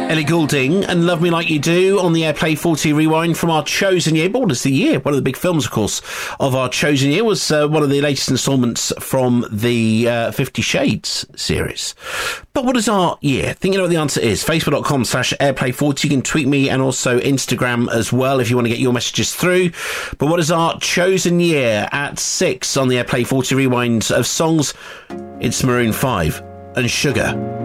Ellie Goulding and Love Me Like You Do on the Airplay 40 Rewind from our Chosen Year. What is the year? One of the big films, of course, of our Chosen Year was one of the latest instalments from the 50 Shades series. But what is our year? Think you know what the answer is. Facebook.com/Airplay40. You can tweet me and also Instagram as well if you want to get your messages through. But what is our Chosen Year at 6 on the Airplay 40 Rewind of songs? It's Maroon 5 and Sugar.